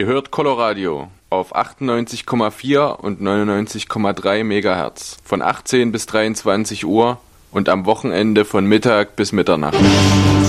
Ihr hört Coloradio auf 98,4 und 99,3 MHz von 18 bis 23 Uhr und am Wochenende von Mittag bis Mitternacht.